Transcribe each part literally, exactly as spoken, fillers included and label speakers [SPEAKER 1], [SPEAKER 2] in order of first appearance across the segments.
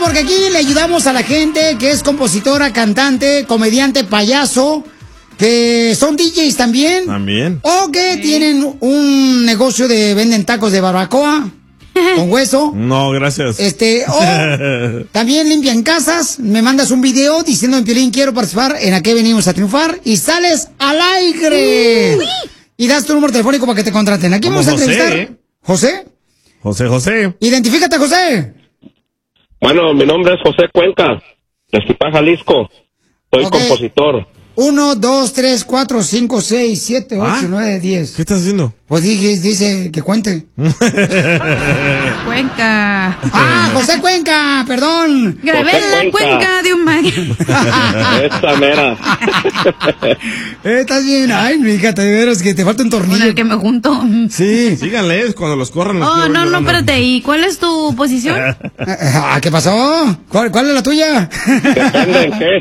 [SPEAKER 1] porque aquí le ayudamos a la gente que es compositora, cantante, comediante, payaso, que son D Js también.
[SPEAKER 2] También.
[SPEAKER 1] O que sí. tienen un negocio de venden tacos de barbacoa con hueso.
[SPEAKER 2] No, gracias.
[SPEAKER 1] Este, o también limpian casas. Me mandas un video diciendo en Piolín, quiero participar en A qué venimos a triunfar, y sales al aire. Uy. Y das tu número telefónico para que te contraten. Aquí
[SPEAKER 2] Como
[SPEAKER 1] vamos a
[SPEAKER 2] José,
[SPEAKER 1] entrevistar.
[SPEAKER 2] ¿eh?
[SPEAKER 1] ¿José?
[SPEAKER 2] José, José.
[SPEAKER 1] Identifícate, José.
[SPEAKER 3] Bueno, mi nombre es José Cuenca, de Zipá, Jalisco. Soy
[SPEAKER 1] okay.
[SPEAKER 3] compositor.
[SPEAKER 1] Uno, dos, tres, cuatro, cinco, seis, siete, ocho,
[SPEAKER 2] ¿Ah?
[SPEAKER 1] nueve, diez.
[SPEAKER 2] ¿Qué estás haciendo?
[SPEAKER 1] Pues dije, dice que cuente.
[SPEAKER 4] Cuenca.
[SPEAKER 1] Ah, José Cuenca, perdón.
[SPEAKER 4] Grabé la cuenca de un maguey.
[SPEAKER 3] Esta mera.
[SPEAKER 1] eh, estás bien. Ay, mi hija, te veras que te falta un tornillo.
[SPEAKER 4] Con el que me junto.
[SPEAKER 1] Sí.
[SPEAKER 2] Síganle cuando los corran. Los
[SPEAKER 4] oh, no, no, espérate. ¿Y cuál es tu posición?
[SPEAKER 1] Ah, ¿qué pasó? ¿Cuál, cuál es la tuya?
[SPEAKER 3] Depende en qué.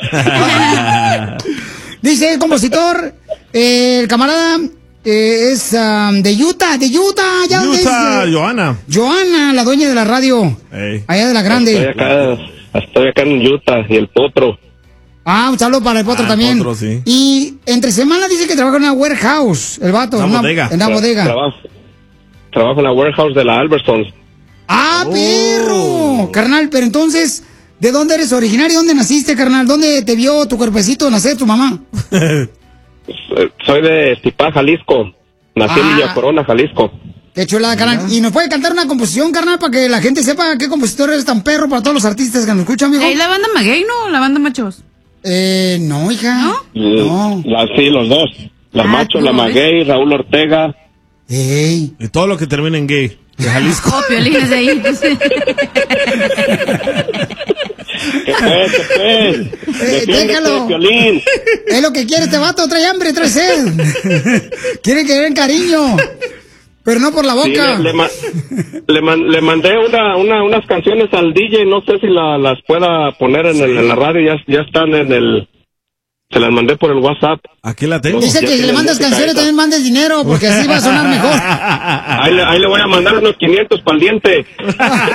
[SPEAKER 1] Dice el compositor, eh, el camarada eh, es um, de Utah, de Utah. Ya
[SPEAKER 2] Utah,
[SPEAKER 1] es, eh,
[SPEAKER 2] Johanna.
[SPEAKER 1] Johanna, la dueña de la radio.
[SPEAKER 2] Hey.
[SPEAKER 1] Allá de la grande.
[SPEAKER 3] Estoy acá, estoy acá en Utah y el potro.
[SPEAKER 1] Ah, un saludo para el potro
[SPEAKER 2] ah,
[SPEAKER 1] también.
[SPEAKER 2] Potro, sí.
[SPEAKER 1] Y entre semana dice que trabaja en una warehouse, el vato.
[SPEAKER 2] Una
[SPEAKER 1] en una
[SPEAKER 2] bodega.
[SPEAKER 1] En una bodega.
[SPEAKER 3] Trabajo, trabajo en la warehouse de la Albertsons.
[SPEAKER 1] ¡Ah,
[SPEAKER 2] Oh.
[SPEAKER 1] perro! Carnal, pero entonces, ¿de dónde eres originario? ¿Dónde naciste, carnal? ¿Dónde te vio tu cuerpecito nacer tu mamá?
[SPEAKER 3] Soy de Zipá, Jalisco. Nací en
[SPEAKER 1] Ah.
[SPEAKER 3] Villa Corona, Jalisco.
[SPEAKER 1] Qué chulada, carnal. ¿Y nos puede cantar una composición, carnal, para que la gente sepa qué compositor eres tan perro para todos los artistas que nos escuchan, amigo?
[SPEAKER 4] ¿Ahí la banda maguey, no? ¿La banda machos?
[SPEAKER 1] Eh, no, hija.
[SPEAKER 4] ¿No?
[SPEAKER 1] No.
[SPEAKER 3] La, sí, los dos. La
[SPEAKER 4] Ah,
[SPEAKER 3] Macho, la
[SPEAKER 4] no,
[SPEAKER 3] Maguey, Raúl Ortega.
[SPEAKER 1] Ey.
[SPEAKER 2] Y todo lo que termine en gay. De Jalisco.
[SPEAKER 4] Oh, Piolín es de ahí.
[SPEAKER 3] ¿Qué fue? ¿Qué fue?
[SPEAKER 1] Eh,
[SPEAKER 3] Defiéndete,
[SPEAKER 1] déjalo.
[SPEAKER 3] Piolín.
[SPEAKER 1] Es lo que quiere este vato, trae hambre, trae sed. Quiere que le den cariño, pero no por la
[SPEAKER 3] Sí,
[SPEAKER 1] boca.
[SPEAKER 3] le, le, ma- le, man- le mandé una, una, unas canciones al D J, no sé si la, las pueda poner en, el, en la radio, ya, ya están en el... Se las mandé por el WhatsApp.
[SPEAKER 2] Aquí la tengo.
[SPEAKER 1] Dice
[SPEAKER 3] Ya
[SPEAKER 1] que si
[SPEAKER 3] tiene
[SPEAKER 1] le mandas
[SPEAKER 3] música
[SPEAKER 1] canciones
[SPEAKER 3] esa.
[SPEAKER 1] también mandes dinero, porque así va a sonar mejor.
[SPEAKER 3] Ahí le, ahí le voy a mandar unos quinientos para el diente.